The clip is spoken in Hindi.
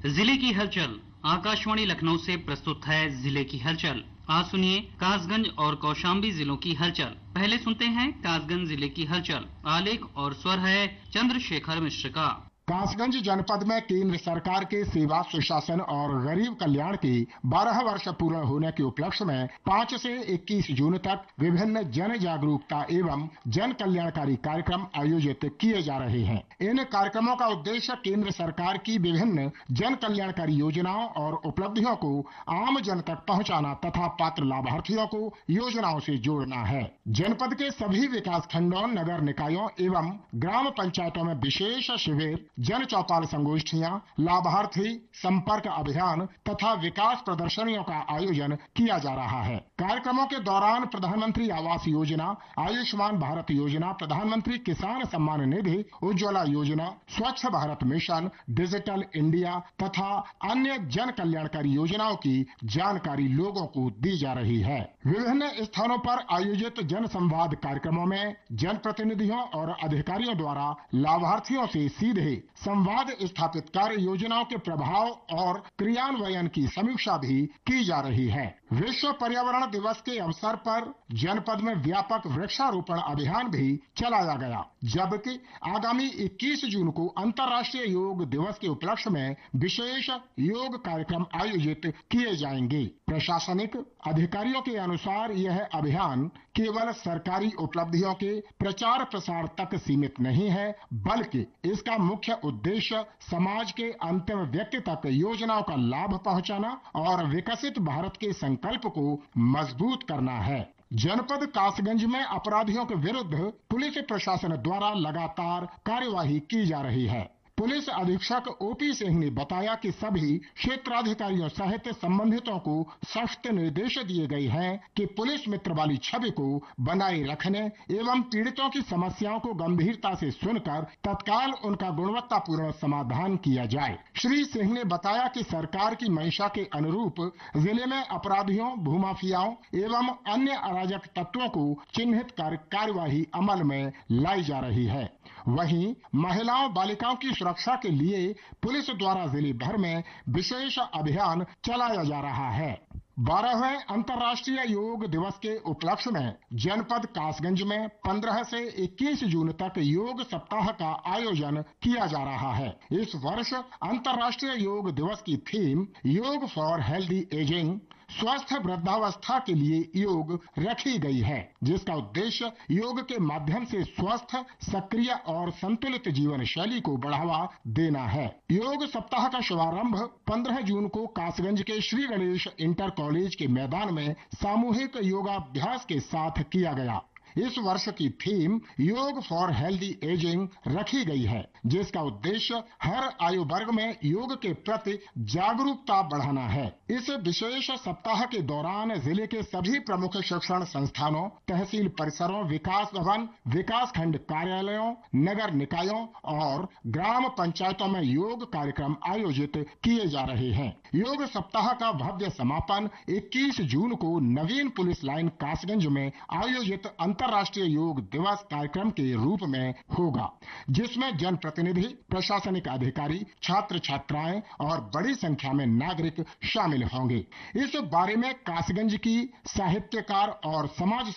जिले की हलचल। आकाशवाणी लखनऊ से प्रस्तुत है जिले की हलचल। आज सुनिए कासगंज और कौशाम्बी जिलों की हलचल। पहले सुनते हैं कासगंज जिले की हलचल। आलेख और स्वर है चंद्रशेखर मिश्र का। कासगंज जनपद में केंद्र सरकार के सेवा सुशासन और गरीब कल्याण के 12 वर्ष पूर्ण होने के उपलक्ष्य में 5 से 21 जून तक विभिन्न जन जागरूकता एवं जन कल्याणकारी कार्यक्रम आयोजित किए जा रहे हैं। इन कार्यक्रमों का उद्देश्य केंद्र सरकार की विभिन्न जन कल्याणकारी योजनाओं और उपलब्धियों को आम जन तक पहुंचाना तथा पात्र लाभार्थियों को योजनाओं से जोड़ना है। जनपद के सभी विकास खंडों, नगर निकायों एवं ग्राम पंचायतों में विशेष शिविर, जन चौपाल संगोष्ठियां, लाभार्थी संपर्क अभियान तथा विकास प्रदर्शनियों का आयोजन किया जा रहा है। कार्यक्रमों के दौरान प्रधानमंत्री आवास योजना, आयुष्मान भारत योजना, प्रधानमंत्री किसान सम्मान निधि, उज्ज्वला योजना, स्वच्छ भारत मिशन, डिजिटल इंडिया तथा अन्य जन कल्याणकारी योजनाओं की जानकारी लोगों को दी जा रही है। विभिन्न स्थानों पर आयोजित जन संवाद कार्यक्रमों में जनप्रतिनिधियों और अधिकारियों द्वारा लाभार्थियों से सीधे संवाद स्थापित कर योजनाओं के प्रभाव और क्रियान्वयन की समीक्षा भी की जा रही है। विश्व पर्यावरण दिवस के अवसर पर जनपद में व्यापक वृक्षारोपण अभियान भी चलाया गया, जबकि आगामी 21 जून को अंतर्राष्ट्रीय योग दिवस के उपलक्ष्य में विशेष योग कार्यक्रम आयोजित किए जाएंगे। प्रशासनिक अधिकारियों के अनुसार यह अभियान केवल सरकारी उपलब्धियों के प्रचार प्रसार तक सीमित नहीं है, बल्कि इसका मुख्य उद्देश्य समाज के अंतिम व्यक्ति तक योजनाओं का लाभ पहुंचाना और विकसित भारत के संकल्प को मजबूत करना है। जनपद कासगंज में अपराधियों के विरुद्ध पुलिस प्रशासन द्वारा लगातार कार्यवाही की जा रही है। पुलिस अधीक्षक ओपी सिंह ने बताया कि सभी क्षेत्राधिकारियों सहित संबंधितों को सख्त निर्देश दिए गए हैं कि पुलिस मित्र वाली छवि को बनाए रखने एवं पीड़ितों की समस्याओं को गंभीरता से सुनकर तत्काल उनका गुणवत्तापूर्ण समाधान किया जाए। श्री सिंह ने बताया कि सरकार की मंशा के अनुरूप जिले में अपराधियों, भूमाफियाओं एवं अन्य अराजक तत्वों को चिन्हित कर कार्यवाही अमल में लाई जा रही है। वहीं महिलाओं बालिकाओं की सुरक्षा के लिए पुलिस द्वारा जिले भर में विशेष अभियान चलाया जा रहा है। 12वें अंतर्राष्ट्रीय योग दिवस के उपलक्ष्य में जनपद कासगंज में 15 से 21 जून तक योग सप्ताह का आयोजन किया जा रहा है। इस वर्ष अंतर्राष्ट्रीय योग दिवस की थीम योग फॉर हेल्दी एजिंग, स्वस्थ वृद्धावस्था के लिए योग रखी गई है, जिसका उद्देश्य योग के माध्यम से स्वस्थ, सक्रिय और संतुलित जीवन शैली को बढ़ावा देना है। योग सप्ताह का शुभारंभ 15 जून को कासगंज के श्री गणेश इंटर कॉलेज के मैदान में सामूहिक योगाभ्यास के साथ किया गया। इस वर्ष की थीम योग फॉर हेल्दी एजिंग रखी गई है, जिसका उद्देश्य हर आयु वर्ग में योग के प्रति जागरूकता बढ़ाना है। इस विशेष सप्ताह के दौरान जिले के सभी प्रमुख शिक्षण संस्थानों, तहसील परिसरों, विकास भवन, विकास खंड कार्यालयों, नगर निकायों और ग्राम पंचायतों में योग कार्यक्रम आयोजित किए जा रहे हैं। योग सप्ताह का भव्य समापन 21 जून को नवीन पुलिस लाइन कासगंज में आयोजित अंतर्राष्ट्रीय योग दिवस कार्यक्रम के रूप में होगा, जिसमें जनप्रतिनिधि, प्रशासनिक अधिकारी, छात्र छात्राएं और बड़ी संख्या में नागरिक शामिल होंगे। इस बारे में कासगंज की साहित्यकार और समाज